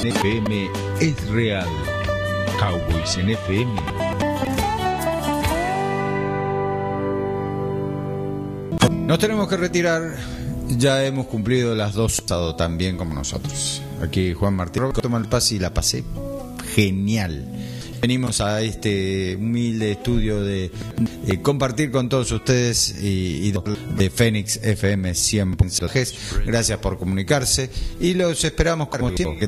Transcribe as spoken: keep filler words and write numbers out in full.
F M es real. Cowboys en F M. Nos tenemos que retirar. Ya hemos cumplido las dos, estado tan bien como nosotros. Aquí Juan Martín toma el pase y la pasé genial. Venimos a este humilde estudio de, de compartir con todos ustedes y, y de Fénix F M cien punto tres. Gracias por comunicarse y los esperamos como tiempo que